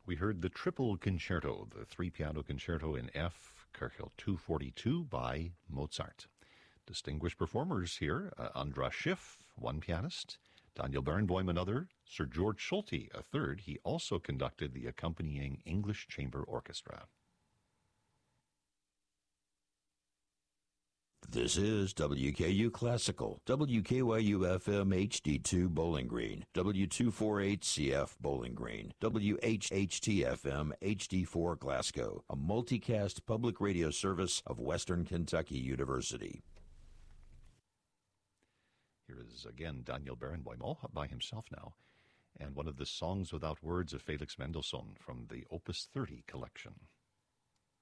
We heard the Triple Concerto, the three-piano concerto in F, Köchel 242 by Mozart. Distinguished performers here, Andras Schiff, one pianist, Daniel Barenboim, another, Sir George Solti, a third. He also conducted the accompanying English Chamber Orchestra. This is WKU Classical, WKYU-FM HD2 Bowling Green, W248CF Bowling Green, WHHT-FM HD4 Glasgow, a multicast public radio service of Western Kentucky University. Here is again Daniel Barenboim, all by himself now, and one of the Songs Without Words of Felix Mendelssohn from the Opus 30 collection.